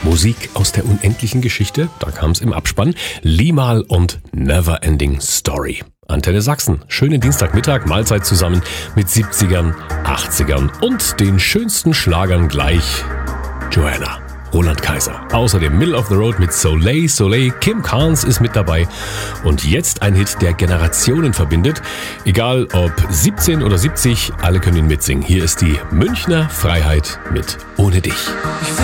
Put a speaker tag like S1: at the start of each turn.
S1: Musik aus der unendlichen Geschichte, da kam es im Abspann, Limahl und Never Ending Story. Antenne Sachsen, schönen Dienstagmittag, Mahlzeit zusammen mit 70ern, 80ern und den schönsten Schlagern gleich. Joanna, Roland Kaiser. Außerdem Middle of the Road mit Soleil, Soleil, Kim Carnes ist mit dabei. Und jetzt ein Hit, der Generationen verbindet. Egal ob 17 oder 70, alle können ihn mitsingen. Hier ist die Münchner Freiheit mit Ohne dich.